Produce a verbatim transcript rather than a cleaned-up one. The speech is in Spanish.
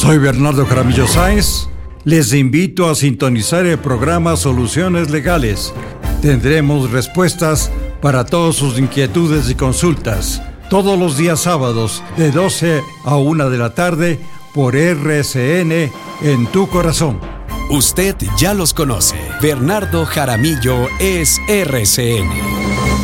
Soy Bernardo Jaramillo Sáenz. Les invito a sintonizar el programa Soluciones Legales. Tendremos respuestas para todas sus inquietudes y consultas. Todos los días sábados de doce a una de la tarde por R C N en tu corazón. Usted ya los conoce. Bernardo Jaramillo es R C N.